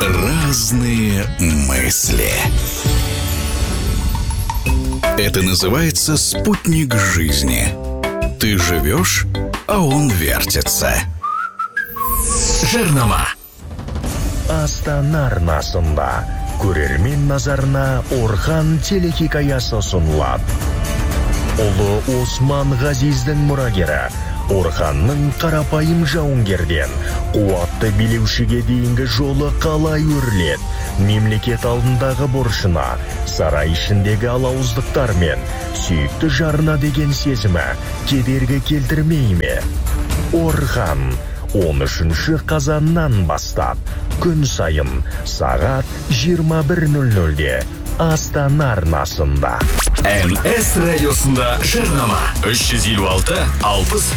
Разные мысли. Это называется спутник жизни. Ты живешь, а он вертится. Жарнама. Астана арнасында көрермен назарына Орхан телехикаясы ұсынылады. Ұлы Осман Ғазиздің мұрагері Орханның қарапайым жауынгерден қуатты билеушіге дейінгі жолы қалай өрлет, мемлекет алдындағы борышына, сарай ішіндегі алауыздықтар мен сүйікті жарына деген сезімі кедергі келтірмей ме? Орхан 13 қазаннан бастап күн сайын сағат 21:00-де Астана арнасында. НС радиосында жарнама 356 60